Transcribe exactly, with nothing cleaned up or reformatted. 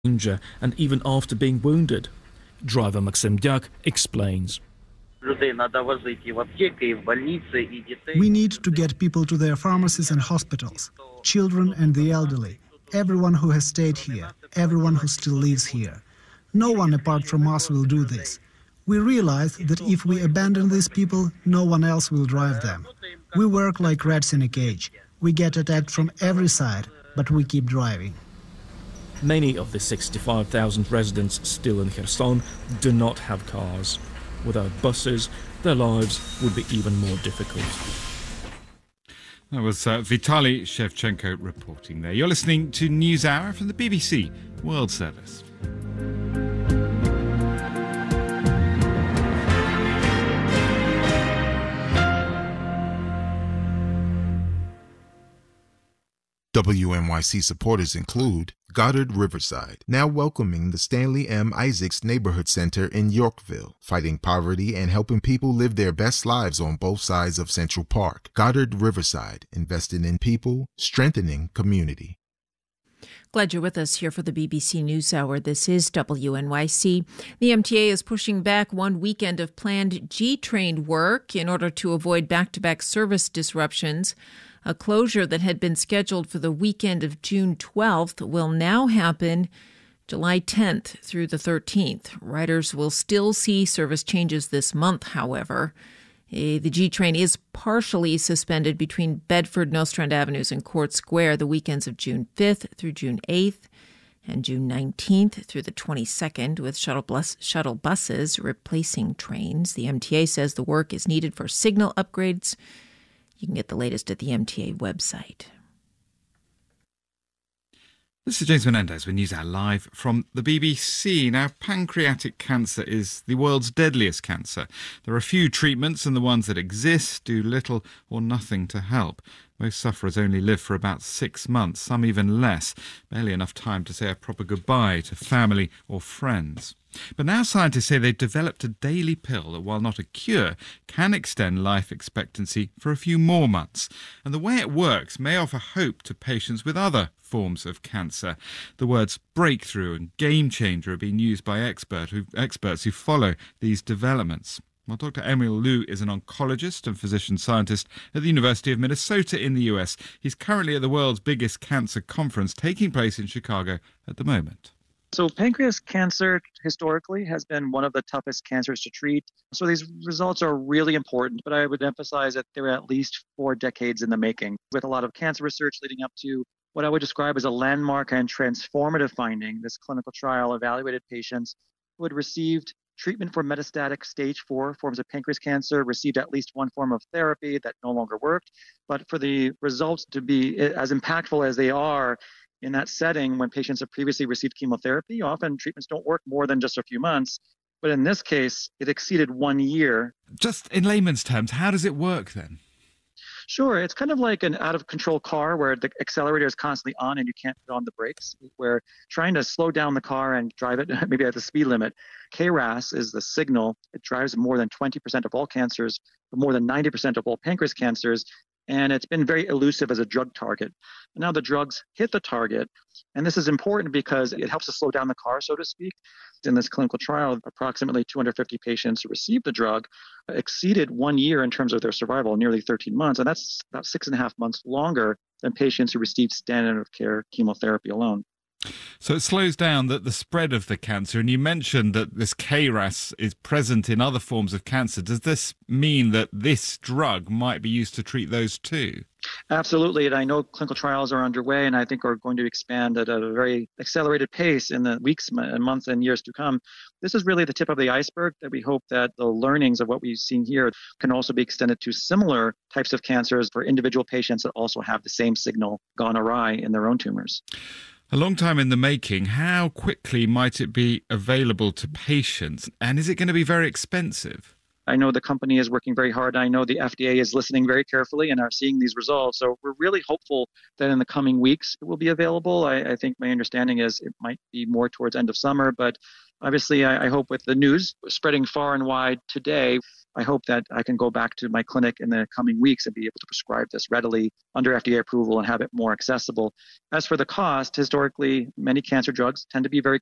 danger and even after being wounded. Driver Maxim Dyak explains. We need to get people to their pharmacies and hospitals, children and the elderly, everyone who has stayed here, everyone who still lives here. No one apart from us will do this. We realize that if we abandon these people, no one else will drive them. We work like rats in a cage. We get attacked from every side, but we keep driving. Many of the sixty-five thousand residents still in Kherson do not have cars. Without buses, their lives would be even more difficult. That was uh, Vitaly Shevchenko reporting there. You're listening to NewsHour from the B B C World Service. W N Y C supporters include Goddard Riverside, now welcoming the Stanley M. Isaacs Neighborhood Center in Yorkville, fighting poverty and helping people live their best lives on both sides of Central Park. Goddard Riverside, investing in people, strengthening community. Glad you're with us here for the B B C NewsHour. This is W N Y C. The M T A is pushing back one weekend of planned G-Train work in order to avoid back-to-back service disruptions. A closure that had been scheduled for the weekend of June twelfth will now happen July tenth through the thirteenth. Riders will still see service changes this month, however. The G-Train is partially suspended between Bedford, Nostrand Avenues and Court Square the weekends of June fifth through June eighth and June nineteenth through the twenty-second, with shuttle, bus, shuttle buses replacing trains. The M T A says the work is needed for signal upgrades. You can get the latest at the M T A website. This is James Menendez with NewsHour live from the B B C. Now, pancreatic cancer is the world's deadliest cancer. There are few treatments, and the ones that exist do little or nothing to help. Most sufferers only live for about six months, some even less, barely enough time to say a proper goodbye to family or friends. But now scientists say they've developed a daily pill that, while not a cure, can extend life expectancy for a few more months. And the way it works may offer hope to patients with other forms of cancer. The words breakthrough and game changer are being used by expert who, experts who follow these developments. Well, Doctor Emil Liu is an oncologist and physician scientist at the University of Minnesota in the U S. He's currently at the world's biggest cancer conference taking place in Chicago at the moment. So pancreas cancer historically has been one of the toughest cancers to treat. So these results are really important, but I would emphasize that they're at least four decades in the making, with a lot of cancer research leading up to what I would describe as a landmark and transformative finding. This clinical trial evaluated patients who had received treatment for metastatic stage four forms of pancreas cancer, received at least one form of therapy that no longer worked. But for the results to be as impactful as they are, in that setting, when patients have previously received chemotherapy, often treatments don't work more than just a few months. But in this case, it exceeded one year. Just in layman's terms, how does it work then? Sure. It's kind of like an out-of-control car where the accelerator is constantly on and you can't put on the brakes. Where trying to slow down the car and drive it maybe at the speed limit, K R A S is the signal. It drives more than twenty percent of all cancers, but more than ninety percent of all pancreas cancers. And it's been very elusive as a drug target. And now the drugs hit the target. And this is important because it helps to slow down the car, so to speak. In this clinical trial, approximately two hundred fifty patients who received the drug exceeded one year in terms of their survival, nearly thirteen months. And that's about six and a half months longer than patients who received standard of care chemotherapy alone. So it slows down the, the spread of the cancer. And you mentioned that this K R A S is present in other forms of cancer. Does this mean that this drug might be used to treat those too? Absolutely. And I know clinical trials are underway and I think are going to expand at a very accelerated pace in the weeks and months and years to come. This is really the tip of the iceberg that we hope that the learnings of what we've seen here can also be extended to similar types of cancers for individual patients that also have the same signal gone awry in their own tumors. A long time in the making. How quickly might it be available to patients? And is it going to be very expensive? I know the company is working very hard. I know the F D A is listening very carefully and are seeing these results. So we're really hopeful that in the coming weeks it will be available. I, I think my understanding is it might be more towards end of summer, but obviously I, I hope with the news spreading far and wide today, I hope that I can go back to my clinic in the coming weeks and be able to prescribe this readily under F D A approval and have it more accessible. As for the cost, historically, many cancer drugs tend to be very